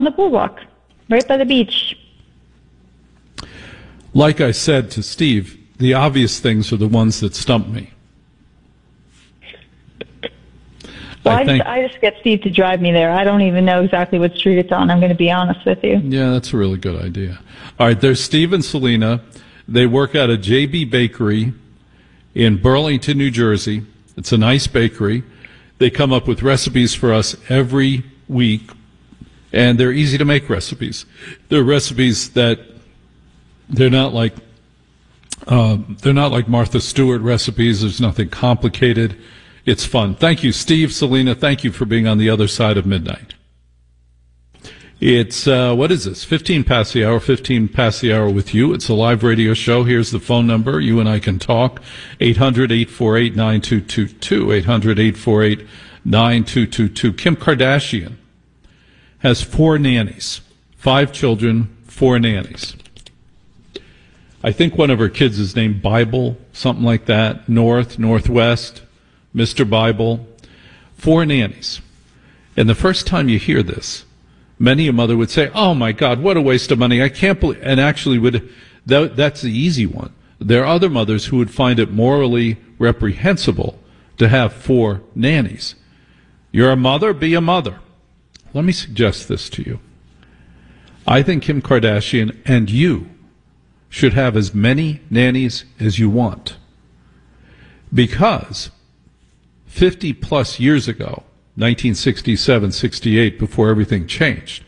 the boardwalk, right by the beach. Like I said to Steve, the obvious things are the ones that stump me. Well, I just get Steve to drive me there. I don't even know exactly what street it's on. I'm going to be honest with you. Yeah, that's a really good idea. All right, there's Steve and Selena. They work at a JB Bakery in Burlington, New Jersey. It's a nice bakery. They come up with recipes for us every week, and they're easy to make recipes. They're recipes that they're not like Martha Stewart recipes. There's nothing complicated. It's fun. Thank you, Steve, Selena. Thank you for being on the other side of midnight. It's, what is this? 15 past the hour with you. It's a live radio show. Here's the phone number. You and I can talk. 800-848-9222. 800-848-9222. Kim Kardashian has 4 nannies. 5 children, 4 nannies. I think one of her kids is named Bible, something like that. Northwest. Mr. Bible, 4 nannies. And the first time you hear this, many a mother would say, oh my God, what a waste of money. I can't believe, and actually that's the easy one. There are other mothers who would find it morally reprehensible to have 4 nannies. You're a mother, be a mother. Let me suggest this to you. I think Kim Kardashian and you should have as many nannies as you want. Because 50 plus years ago, 1967, 68, before everything changed,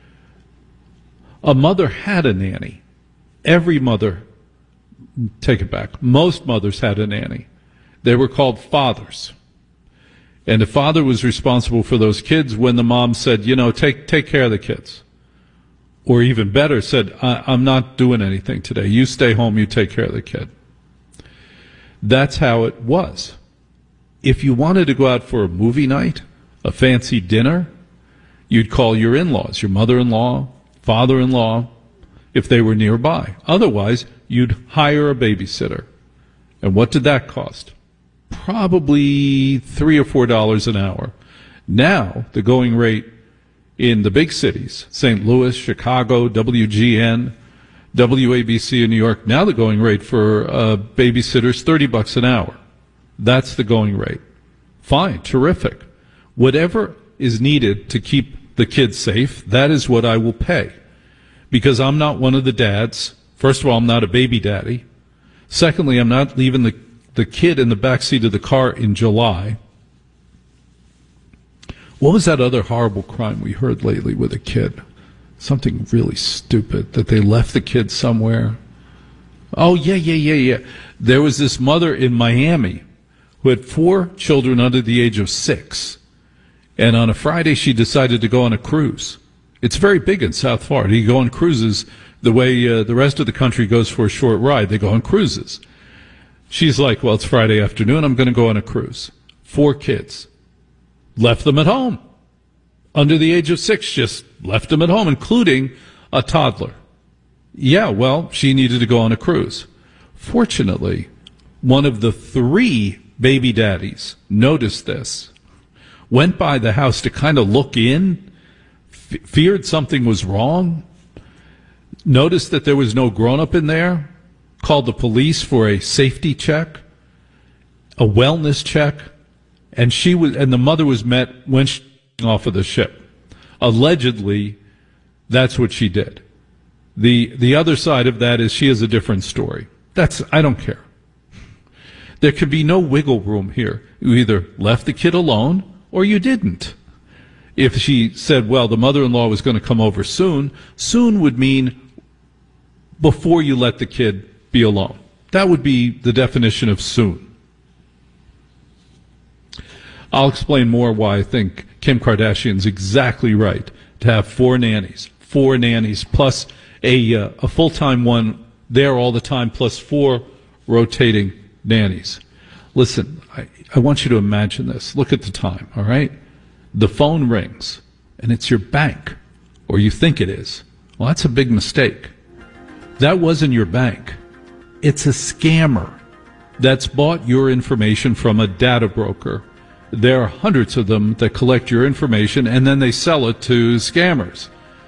a mother had a nanny. Every mother, take it back, most mothers had a nanny. They were called fathers. And the father was responsible for those kids when the mom said, take care of the kids. Or even better, said, I'm not doing anything today. You stay home, you take care of the kid. That's how it was. If you wanted to go out for a movie night, a fancy dinner, you'd call your in-laws, your mother-in-law, father-in-law, if they were nearby. Otherwise, you'd hire a babysitter. And what did that cost? Probably $3 or $4 an hour. Now, the going rate in the big cities, St. Louis, Chicago, WGN, WABC in New York, now the going rate for babysitters, $30 an hour. That's the going rate. Fine, terrific. Whatever is needed to keep the kids safe, that is what I will pay. Because I'm not one of the dads. First of all, I'm not a baby daddy. Secondly, I'm not leaving the kid in the backseat of the car in July. What was that other horrible crime we heard lately with a kid? Something really stupid, that they left the kid somewhere. Oh, yeah. There was this mother in Miami who had 4 children under the age of 6. And on a Friday, she decided to go on a cruise. It's very big in South Florida. You go on cruises the way the rest of the country goes for a short ride. They go on cruises. She's like, well, it's Friday afternoon. I'm going to go on a cruise. 4 kids. Left them at home. Under the age of 6, just left them at home, including a toddler. Yeah, well, she needed to go on a cruise. Fortunately, one of the 3 baby daddies noticed this, went by the house to kind of look in, feared something was wrong, noticed that there was no grown-up in there, called the police for a safety check, a wellness check, and the mother was met when she was off of the ship. Allegedly, that's what she did. The other side of that is she has a different story. I don't care. There could be no wiggle room here. You either left the kid alone or you didn't. If she said, well, the mother-in-law was going to come over soon would mean before you let the kid be alone. That would be the definition of soon. I'll explain more why I think Kim Kardashian's exactly right to have 4 nannies. 4 nannies plus a full-time one there all the time plus 4 rotating nannies. Listen, I want you to imagine this. Look at the time, all right? The phone rings, and it's your bank, or you think it is. Well, that's a big mistake. That wasn't your bank. It's a scammer that's bought your information from a data broker. There are hundreds of them that collect your information, and then they sell it to scammers.